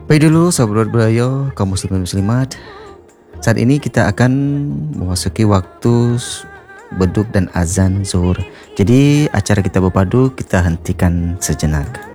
Baik dulu sahabat belayo, kaum muslimin muslimat. Saat ini kita akan memasuki waktu beduk dan azan zuhur. Jadi acara kita berpadu kita hentikan sejenak.